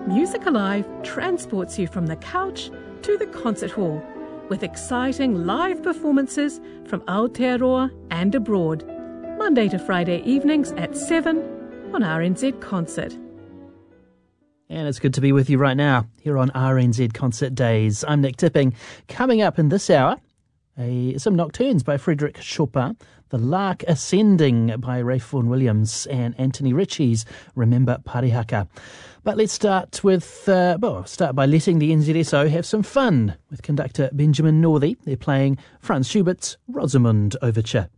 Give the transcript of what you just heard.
Music Alive transports you from the couch to the concert hall with exciting live performances from Aotearoa and abroad, Monday to Friday evenings at 7 on RNZ Concert. And it's good to be with you right now here on RNZ Concert Days. I'm Nick Tipping. Coming up in this hour, some nocturnes by Frederick Chopin, The Lark Ascending by Ralph Vaughan Williams, and Anthony Ritchie's Remember Parihaka. But let's start by letting the NZSO have some fun with conductor Benjamin Northey. They're playing Franz Schubert's Rosamund Overture.